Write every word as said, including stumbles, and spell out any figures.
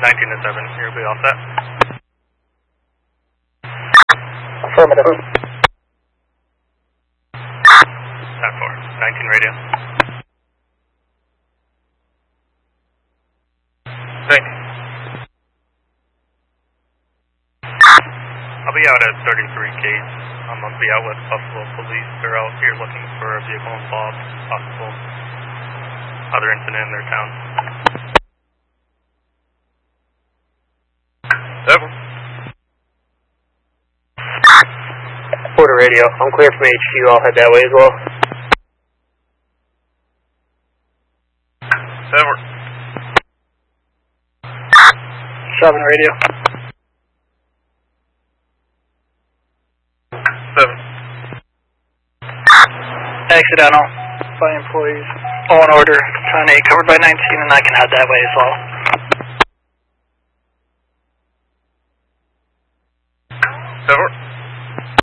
nineteen to seven, you'll be all set. Affirmative. ten four, nineteen radio. nineteen. I'll be out at thirty-three Gate. Um, I'll be out with Buffalo Police. They're out here looking for a vehicle involved, possible other incident in their town. Seven. Porter radio, I'm clear from H Q, I'll head that way as well. Seven. Seven radio. Seven. Accidental by employees. All in order. Trying to eight covered by nineteen, and I can head that way as well. Seven.